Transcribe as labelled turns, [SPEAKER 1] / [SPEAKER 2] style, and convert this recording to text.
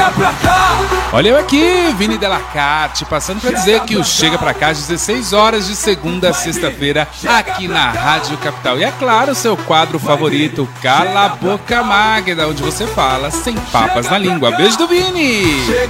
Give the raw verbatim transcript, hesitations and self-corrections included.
[SPEAKER 1] chega pra cá.
[SPEAKER 2] Olha eu aqui, Vini Delacarte, passando pra dizer que o Chega Pra Cá às dezesseis horas de segunda a sexta-feira aqui na Rádio Capital. E é claro, seu quadro favorito, Cala a Boca Magda, onde você fala sem papas na língua. Beijo do Vini!